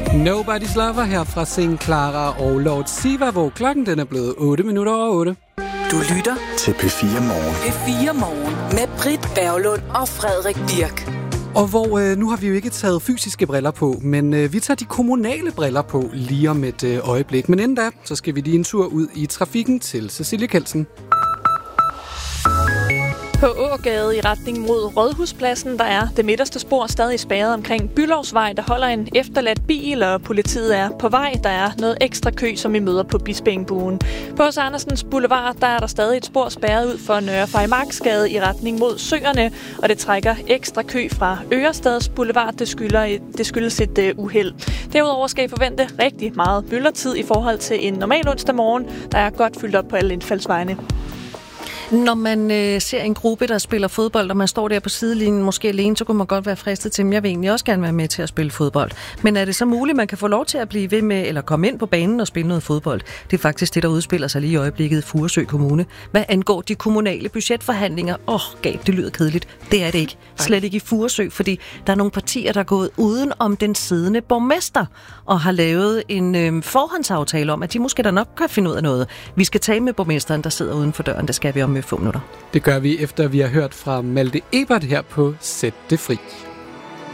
Nobody's Lover her fra St. Clara og Lord Siva, hvor klokken den er blevet 8 minutter over 8. Du lytter til P4 Morgen. P4 Morgen med Britt Berglund og Frederik Birk. Og hvor nu har vi jo ikke taget fysiske briller på, men vi tager de kommunale briller på lige om et øjeblik. Men inden da, så skal vi lige en tur ud i trafikken til Cecilie Kelsen. På Ågade i retning mod Rådhuspladsen, der er det midterste spor stadig spærret omkring Byllovsvej, der holder en efterladt bil, og politiet er på vej. Der er noget ekstra kø, som vi møder på Bispeengbuen. På H.C. Andersens Boulevard, der er der stadig et spor spærret ud for Nørre Farimagsgade i retning mod Søerne, og det trækker ekstra kø fra Ørestads Boulevard. Det skyldes et uheld. Derudover skal I forvente rigtig meget myldretid i forhold til en normal onsdag morgen. Der er godt fyldt op på alle indfaldsvejene. Når man ser en gruppe, der spiller fodbold, og man står der på sidelinjen, måske alene, så kunne man godt være fristet til, at jeg vil egentlig også gerne være med til at spille fodbold. Men er det så muligt, man kan få lov til at blive ved med, eller komme ind på banen og spille noget fodbold? Det er faktisk det, der udspiller sig lige i øjeblikket i Furesø Kommune. Hvad angår de kommunale budgetforhandlinger? Galt, det lyder kedeligt. Det er det ikke. Slet ikke i Furesø, fordi der er nogle partier, der er gået uden om den siddende borgmester, og har lavet en forhåndsaftale om, at de måske da nok kan finde ud af noget. Vi skal tale med borgmesteren, der sidder uden for døren. Det skal vi om 5 minutter. Det gør vi, efter vi har hørt fra Malte Ebert her på Sæt det fri.